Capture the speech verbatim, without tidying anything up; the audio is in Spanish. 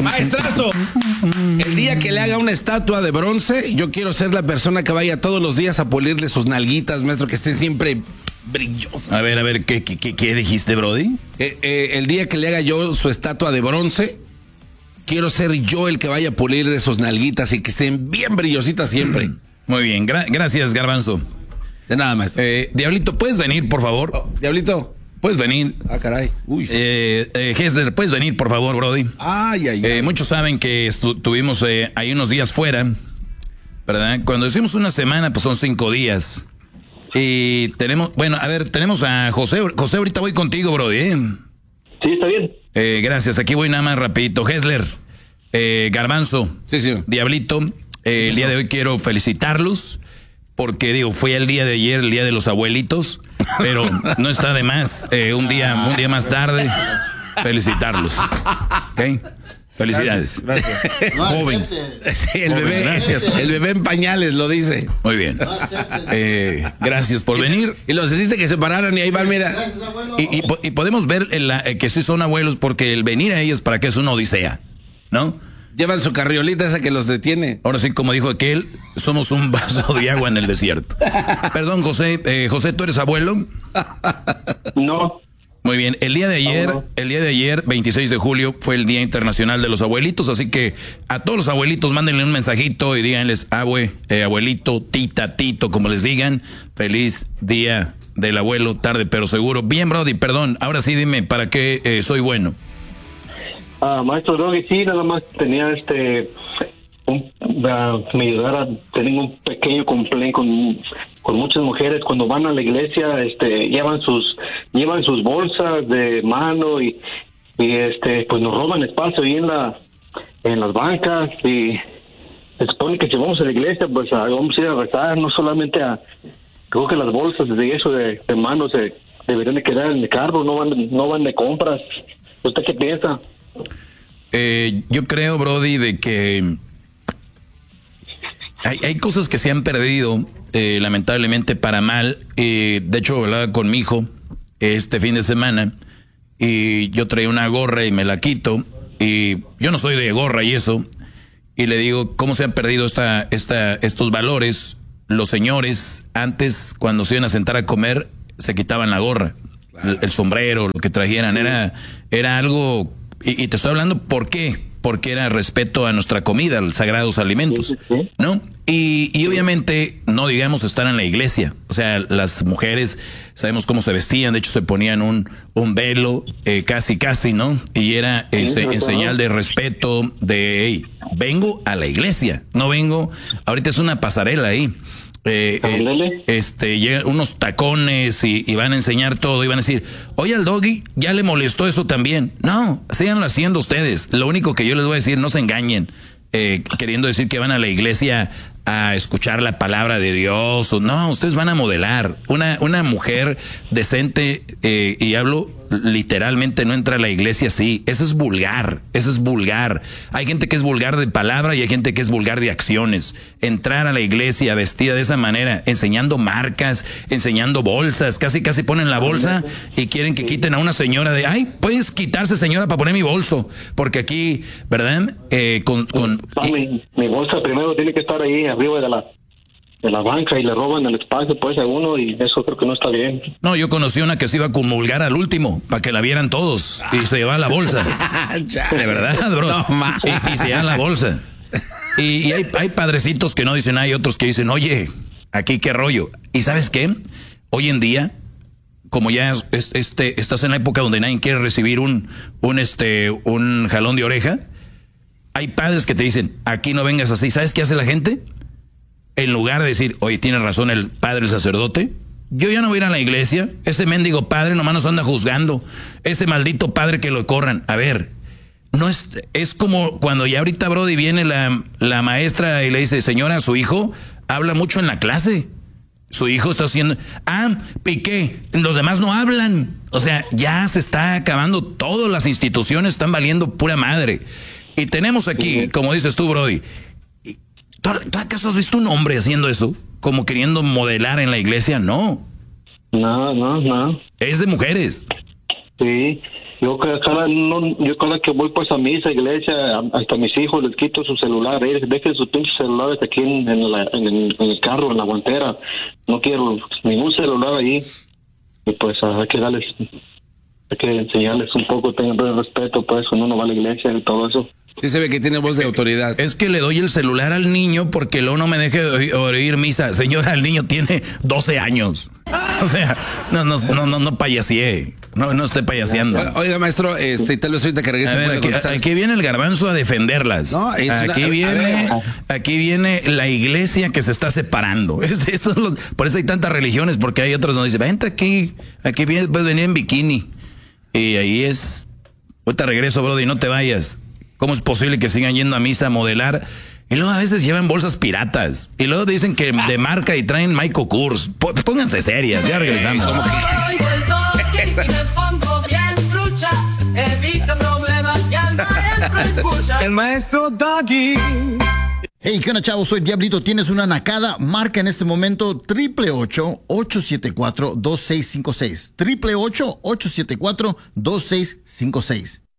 Maestrazo, el día que le haga una estatua de bronce, yo quiero ser la persona que vaya todos los días a pulirle sus nalguitas, maestro, que estén siempre brillosas. A ver, a ver, ¿qué, qué, qué dijiste, Brody? Eh, eh, el día que le haga yo su estatua de bronce, quiero ser yo el que vaya a pulirle sus nalguitas y que estén bien brillositas siempre. Muy bien, gra- gracias, Garbanzo. De nada, maestro. Eh, Diablito, ¿puedes venir, por favor? Oh, Diablito. ¿Puedes venir? Ah, caray. Uy. Eh, eh, Hessler, ¿puedes venir, por favor, Brody? Ay, ay, ay. Eh, muchos saben que estu- tuvimos eh, ahí unos días fuera, ¿verdad? Cuando decimos una semana, pues son cinco días. Y tenemos, bueno, a ver, tenemos a José. José, ahorita voy contigo, Brody, ¿eh? Sí, está bien. Eh, gracias, aquí voy nada más rapidito. Hessler, eh, Garbanzo, Sí, sí. Diablito, eh, el día de hoy quiero felicitarlos. Porque digo, fue el día de ayer, el día de los abuelitos, pero no está de más, eh, un día, un día más tarde, felicitarlos. ¿Ok? Felicidades. Gracias. gracias. No Joven. acepte. Sí, el Joven, bebé, gracias. el bebé en pañales lo dice. Muy bien. No acepte. Eh, gracias por venir. Y los hiciste que se pararan y ahí van, mira. Gracias, abuelo. Y, y po- y podemos ver en la- eh, que sí son abuelos porque el venir a ellos para que es una odisea, ¿no? Llevan su carriolita esa que los detiene. Ahora sí, como dijo aquel, somos un vaso de agua en el desierto. Perdón, José. Eh, José, ¿tú eres abuelo? No. Muy bien, el día de ayer, Abuelo. el día de ayer, veintiséis de julio, fue el Día Internacional de los Abuelitos, así que a todos los abuelitos mándenle un mensajito y díganles, abue, eh, abuelito, tita, tito, como les digan, feliz Día del Abuelo, tarde pero seguro. Bien, Brody, perdón, ahora sí dime, ¿para qué eh, soy bueno? Ah, maestro Doggy, sí, nada más tenía este. Un, uh, me ayudara. Tengo un pequeño complaint con, con muchas mujeres. Cuando van a la iglesia, este, llevan sus llevan sus bolsas de mano y, y este, pues nos roban espacio ahí en, la, en las bancas. Y se supone que si vamos a la iglesia, pues a, vamos a ir a rezar, no solamente a. Creo que las bolsas de eso de, de mano se deberían de quedar en el carro, no van, no van de compras. ¿Usted qué piensa? Eh, yo creo, Brody, de que hay, hay cosas que se han perdido, eh, lamentablemente para mal. Eh, de hecho, hablaba con mi hijo este fin de semana y yo traía una gorra y me la quito. Y yo no soy de gorra y eso. Y le digo, ¿cómo se han perdido esta, esta, estos valores? Los señores, antes, cuando se iban a sentar a comer, se quitaban la gorra, el, el sombrero, lo que trajeran. Era, era algo... Y, y te estoy hablando, ¿por qué? Porque era respeto a nuestra comida, a los sagrados alimentos, Sí, sí, sí. ¿no? Y, y obviamente, no digamos estar en la iglesia. O sea, las mujeres, sabemos cómo se vestían, de hecho se ponían un, un velo, eh, casi, casi, ¿no? Y era en, Sí, en claro. señal de respeto, de, hey, vengo a la iglesia, no vengo, ahorita es una pasarela ahí. Eh, eh, Ándale. este, llegan unos tacones y, y van a enseñar todo y van a decir, oye, al Doggy ya le molestó eso también. No, síganlo haciendo ustedes. Lo único que yo les voy a decir, no se engañen, eh, queriendo decir que van a la iglesia a escuchar la palabra de Dios. O no, ustedes van a modelar. Una, una mujer decente, eh, y hablo literalmente, no entra a la iglesia así. Eso es vulgar, eso es vulgar. Hay gente que es vulgar de palabra y hay gente que es vulgar de acciones. Entrar a la iglesia vestida de esa manera, enseñando marcas, enseñando bolsas, casi casi ponen la bolsa y quieren que quiten a una señora de, ay, puedes quitarse, señora, para poner mi bolso, porque aquí, ¿verdad? Eh, con, con Ah, mi, mi bolsa primero tiene que estar ahí arriba de la de la banca y le roban el espacio pues a uno y eso creo que no está bien. No, yo conocí una que se iba a comulgar al último, para que la vieran todos, y se llevaba la bolsa. De verdad, bro. No, ma. y, y se llevan la bolsa. Y, y hay, hay padrecitos que no dicen, hay otros que dicen, oye, aquí qué rollo. ¿Y sabes qué? Hoy en día, como ya es, es- este, estás en la época donde nadie quiere recibir un, un, este, un jalón de oreja, hay padres que te dicen, aquí no vengas así. ¿Sabes qué hace la gente? En lugar de decir, oye, tiene razón el padre, el sacerdote, yo ya no voy a ir a la iglesia, ese mendigo padre nomás nos anda juzgando, ese maldito padre que lo corran. A ver, no es, es como cuando ya ahorita, Brody, viene la, la maestra y le dice, señora, su hijo habla mucho en la clase. Su hijo está haciendo, ah, ¿y qué? Los demás no hablan. O sea, ya se está acabando, todas las instituciones están valiendo pura madre. Y tenemos aquí, como dices tú, Brody, ¿tú, ¿tú acaso has visto un hombre haciendo eso? Como queriendo modelar en la iglesia. No, No, no, no. es de mujeres. Sí. Yo cada, cada no, yo cada que voy pues a misa, iglesia, hasta a mis hijos les quito su celular, eh, dejen sus pinches celulares aquí en, en, la, en, el, en el carro, en la guantera. No quiero ningún celular ahí. Y pues hay que darles, hay que enseñarles un poco, tengan respeto pues cuando uno va a la iglesia y todo eso. Sí se ve que tiene voz de autoridad. Es que le doy el celular al niño porque luego no me deje oír, oír misa. Señora, el niño tiene doce años. O sea, no, no, no, no, no payasee. No, no esté payaseando. Oiga, maestro, este, tal vez ahorita que regrese. A ver, aquí, aquí viene el garbanzo a defenderlas. No, es aquí una, viene, aquí viene la iglesia que se está separando. Este, estos los, por eso hay tantas religiones, porque hay otros donde dicen, vente aquí, aquí vienes, puedes venir en bikini. Y ahí es, ahorita regreso, brother, y no te vayas. ¿Cómo es posible que sigan yendo a misa a modelar? Y luego a veces llevan bolsas piratas. Y luego dicen que de marca y traen Michael Kors. Pónganse serias, ya regresamos. El maestro Doggy. Hey, ¿qué onda, chavos? Soy Diablito. ¿Tienes una nacada? Marca en este momento triple ocho, ocho siete cuatro, dos seis cinco seis. Triple ocho, ocho siete cuatro, dos seis cinco seis.